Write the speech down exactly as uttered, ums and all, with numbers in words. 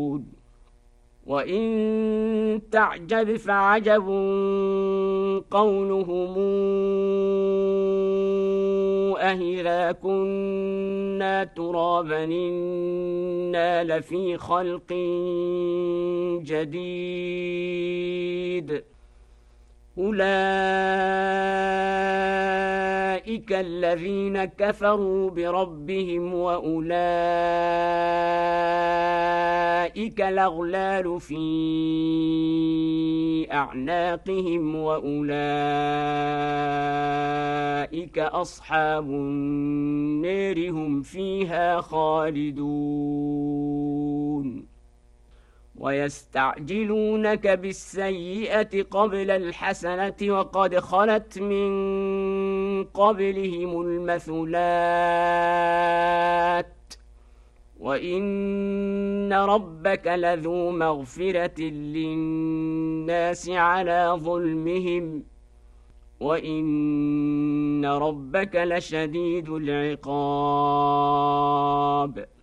وإن تعجب فعجب قولهم أإذا كنا ترابا إنا لفي خلق جديد أولئك الذين كفروا بربهم وأولئك الأغلال في أعناقهم وأولئك أصحاب النار هم فيها خالدون ويستعجلونك بالسيئة قبل الحسنة وقد خلت من قبلهم المثلات وإن ربك لذو مغفرة للناس على ظلمهم وإن ربك لشديد العقاب